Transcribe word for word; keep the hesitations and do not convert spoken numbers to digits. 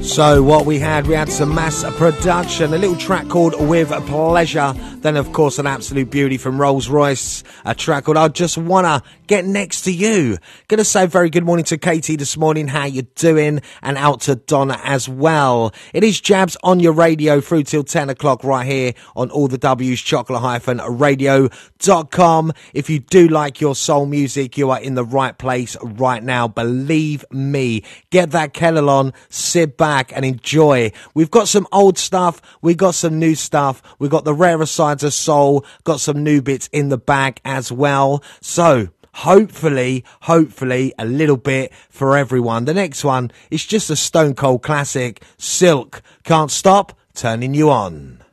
So what we had, we had some mass production, a little track called With Pleasure, then of course an absolute beauty from Rolls Royce, a track called I Just Wanna Get Next to You. Gonna say very good morning to Katie this morning, how you doing, and out to Donna as well. It is Jabs on your radio through till ten o'clock right here on all the W's, chocolate radio dot com. If you do like your soul music, you are in the right place right now, believe me. Get that kettle on, sit back and enjoy. We've got some old stuff, we've got some new stuff, we've got the rarer sides of soul, got some new bits in the bag as well. So hopefully, hopefully a little bit for everyone. The next one is just a stone cold classic, Silk, Can't Stop Turning You On.